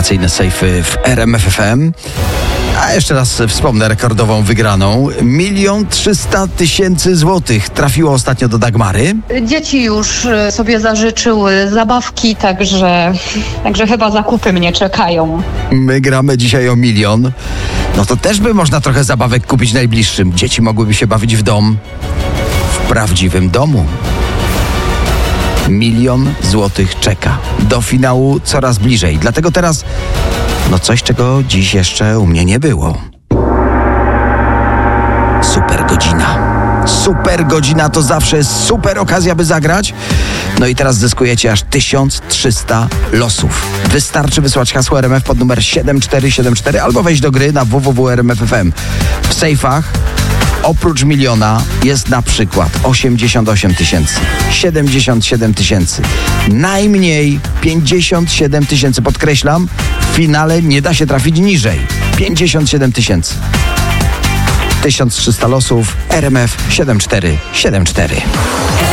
wakacyjne sejfy w RMF FM. A jeszcze raz wspomnę rekordową wygraną. 1 300 000 złotych trafiło ostatnio do Dagmary. Dzieci już sobie zażyczyły zabawki, także chyba zakupy mnie czekają. My gramy dzisiaj o 1 000 000. No to też by można trochę zabawek kupić najbliższym. Dzieci mogłyby się bawić w dom. W prawdziwym domu. 1 000 000 złotych czeka. Do finału coraz bliżej. Dlatego teraz coś, czego dziś jeszcze u mnie nie było. Super godzina. Super godzina to zawsze jest super okazja, by zagrać. No i teraz zyskujecie aż 1300 losów. Wystarczy wysłać hasło RMF pod numer 7474 albo wejść do gry na www.rmf.fm. W sejfach oprócz 1 000 000 jest na przykład 88 000, 77 000, najmniej 57 000. Podkreślam, w finale nie da się trafić niżej. 57 000. 1300 losów, RMF 7474.